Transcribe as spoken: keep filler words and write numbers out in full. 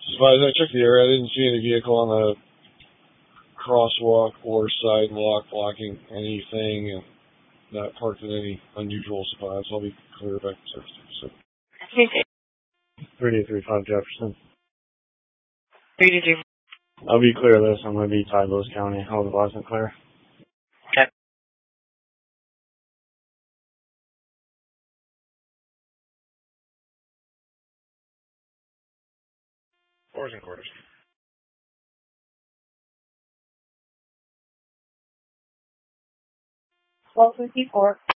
As far as I checked the area, I didn't see any vehicle on the crosswalk or sidewalk blocking anything, and not parked in any unusual spots. I'll be clear back to Thursday. So. thirty-eight thirty-five Jefferson. thirty-three. I'll be clear of this. I'm going to be Tyblos County. I'll be wasn't clear. Okay. Fours and quarters. twelve fifty-four.